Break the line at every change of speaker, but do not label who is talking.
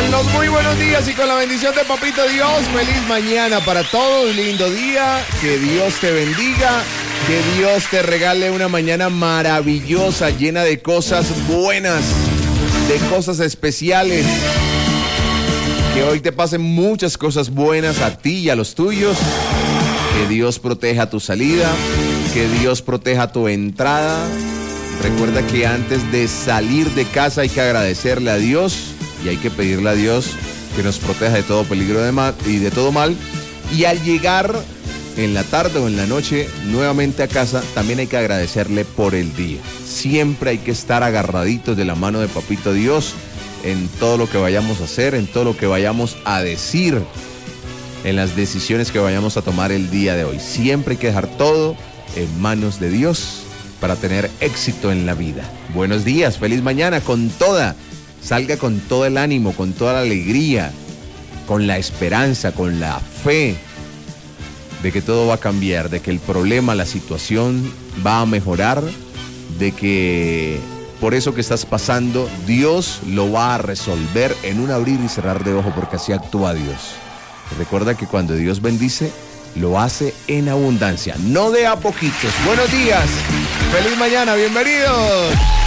Con los muy buenos días y con la bendición de Papito Dios, feliz mañana para todos, lindo día, que Dios te bendiga, que Dios te regale una mañana maravillosa, llena de cosas buenas, de cosas especiales, que hoy te pasen muchas cosas buenas a ti y a los tuyos, que Dios proteja tu salida, que Dios proteja tu entrada. Recuerda que antes de salir de casa hay que agradecerle a Dios y hay que pedirle a Dios que nos proteja de todo peligro y de todo mal. Y al llegar en la tarde o en la noche nuevamente a casa, también hay que agradecerle por el día. Siempre hay que estar agarraditos de la mano de Papito Dios en todo lo que vayamos a hacer, en todo lo que vayamos a decir, en las decisiones que vayamos a tomar el día de hoy. Siempre hay que dejar todo en manos de Dios para tener éxito en la vida. Buenos días, feliz mañana con toda. Salga con todo el ánimo, con toda la alegría, con la esperanza, con la fe de que todo va a cambiar, de que el problema, la situación va a mejorar, de que por eso que estás pasando, Dios lo va a resolver en un abrir y cerrar de ojo, porque así actúa Dios. Recuerda que cuando Dios bendice, lo hace en abundancia, no de a poquitos. Buenos días, feliz mañana, bienvenidos.